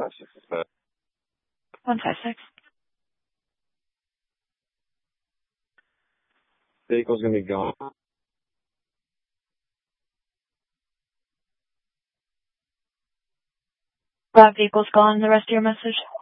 156. Vehicle's gonna be gone. That vehicle's gone. The rest of your message.